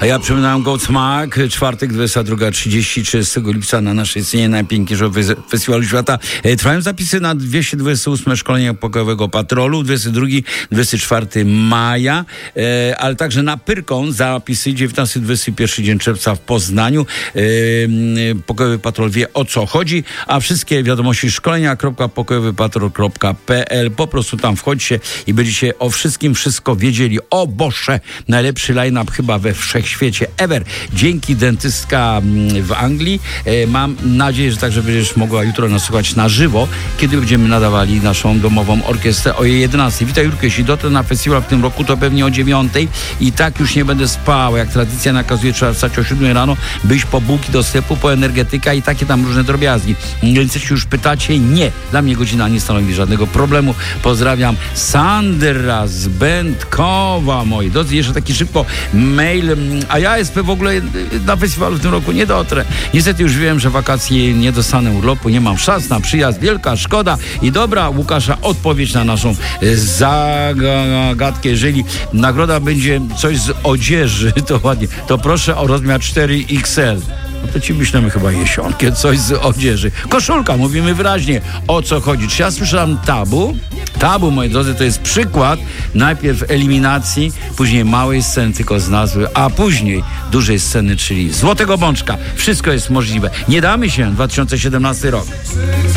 A ja przypominam Godsmack, czwartek 22:30, 30 lipca na naszej scenie najpiękniejszego festiwalu świata. Trwają zapisy na 228 szkolenia pokojowego patrolu, 22-24 maja, ale także na Pyrkon zapisy 19-21 dzień czerwca w Poznaniu. Pokojowy patrol wie, o co chodzi, a wszystkie wiadomości szkolenia.pokojowypatrol.pl, po prostu tam wchodźcie i będziecie o wszystkim wszystko wiedzieli. O Boże, najlepszy line-up chyba we wszechświecie ever. Dzięki dentystka w Anglii. Mam nadzieję, że także będziesz mogła jutro nas słuchać na żywo, kiedy będziemy nadawali naszą domową orkiestrę o jej 11. Witaj, Jurku, jeśli dotrę na festiwal w tym roku, to pewnie o 9:00 i tak już nie będę spał. Jak tradycja nakazuje, trzeba wstać o 7:00 rano, być po bułki do sklepu, po energetyka i takie tam różne drobiazgi. Więc jeśli już pytacie, nie. Dla mnie godzina nie stanowi żadnego problemu. Pozdrawiam Sandra z Będkowa, moi drodzy. Jeszcze taki szybko mail. A ja SP w ogóle na festiwalu w tym roku nie dotrę. Niestety już wiem, że wakacje nie dostanę urlopu, nie mam szans na przyjazd. Wielka szkoda. I dobra, Łukasza, odpowiedź na naszą zagadkę. Jeżeli nagroda będzie coś z odzieży, to ładnie, to proszę o rozmiar 4XL. No to ci myślimy chyba jesionkę, coś z odzieży. Koszulka, mówimy wyraźnie, o co chodzi. Czy ja słyszałem tabu? Tabu, moi drodzy, to jest przykład najpierw eliminacji, później małej sceny, tylko z nazwy, a później dużej sceny, czyli Złotego Bączka. Wszystko jest możliwe. Nie damy się, 2017 rok.